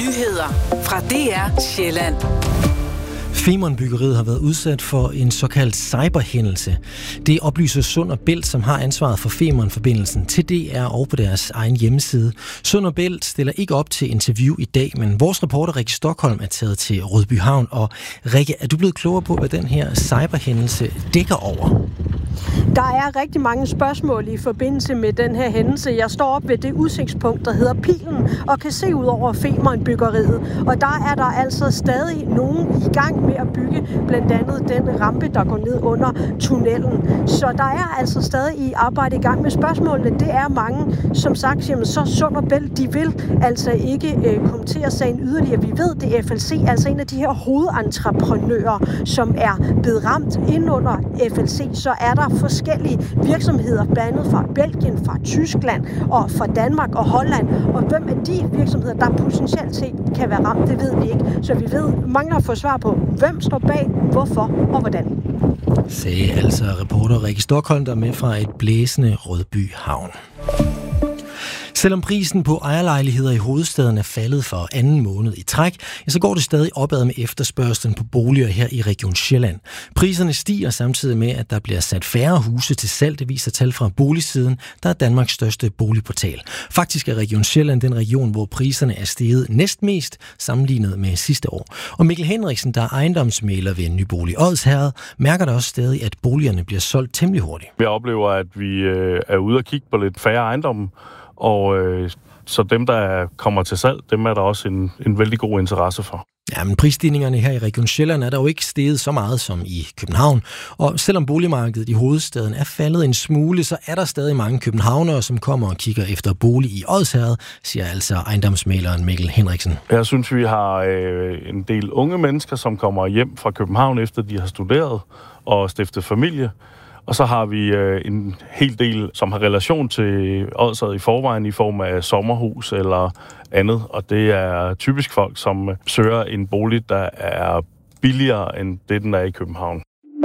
Nyheder fra DR Sjælland. Femern-byggeriet har været udsat for en såkaldt cyberhændelse. Det oplyser Sund & Bælt, som har ansvaret for Femern-forbindelsen, til DR og på deres egen hjemmeside. Sund & Bælt stiller ikke op til interview i dag, men vores reporter Rikke Stockholm er taget til Rødbyhavn. Og Rikke, er du blevet klogere på, hvad den her cyberhændelse dækker over? Der er rigtig mange spørgsmål i forbindelse med den her hændelse. Jeg står op ved det udsigtspunkt, der hedder Pilen, og kan se ud over Femern-byggeriet. Og der er der altså stadig nogen i gang med at bygge, blandt andet den rampe, der går ned under tunnelen. Så der er altså stadig i arbejde i gang med spørgsmålene. Det er mange, som sagt, jamen, så Sund & Bælt, de vil altså ikke kommentere sagen yderligere. Vi ved, det er FLC, altså en af de her hovedentreprenører, som er blevet ramt ind under FLC. Så er der forskellige virksomheder, blandt andet fra Belgien, fra Tyskland og fra Danmark og Holland. Og hvem af de virksomheder, der potentielt set kan være ramt, det ved vi ikke. Så vi mangler at få svar på, hvem står bag, hvorfor og hvordan. Sagde altså reporter Rikke Stockholm, der med fra et blæsende Rødbyhavn. Selvom prisen på ejerlejligheder i hovedstaden er faldet for anden måned i træk, så går det stadig opad med efterspørgslen på boliger her i Region Sjælland. Priserne stiger samtidig med, at der bliver sat færre huse til salg. Det viser tal fra Boligsiden, der er Danmarks største boligportal. Faktisk er Region Sjælland den region, hvor priserne er steget næstmest sammenlignet med sidste år. Og Mikkel Henriksen, der er ejendomsmægler ved en ny bolig Odsherred, mærker der også stadig, at boligerne bliver solgt temmelig hurtigt. Jeg oplever, at vi er ude og kigge på lidt færre ejendomme. Og så dem, der kommer til salg, dem er der også en vældig god interesse for. Ja, men prisstigningerne her i Region Sjælland er der jo ikke steget så meget som i København. Og selvom boligmarkedet i hovedstaden er faldet en smule, så er der stadig mange københavnere, som kommer og kigger efter bolig i Odsherred, siger altså ejendomsmægleren Mikkel Henriksen. Jeg synes, vi har en del unge mennesker, som kommer hjem fra København, efter de har studeret og stiftet familie. Og så har vi en hel del, som har relation til Odsherred i forvejen i form af sommerhus eller andet. Og det er typisk folk, som søger en bolig, der er billigere end det, den er i København.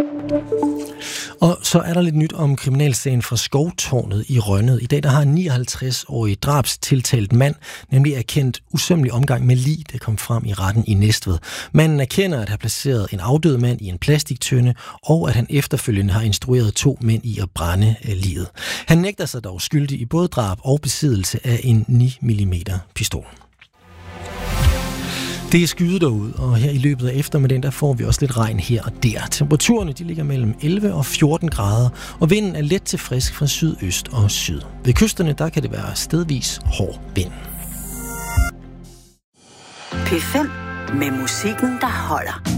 Og så er der lidt nyt om kriminalsagen fra Skovtårnet i Rønnede. I dag der har en 59-årig drabstiltalt mand nemlig erkendt usømmelig omgang med lig, det kom frem i retten i Næstved. Manden erkender at have placeret en afdød mand i en plastiktønde, og at han efterfølgende har instrueret 2 mænd i at brænde liget. Han nægter sig dog skyldig i både drab og besiddelse af en 9 mm pistol. Det er skyet derude, og her i løbet af eftermiddagen, der får vi også lidt regn her og der. Temperaturerne de ligger mellem 11 og 14 grader, og vinden er let til frisk fra sydøst og syd. Ved kysterne, der kan det være stedvis hård vind. P5 med musikken, der holder.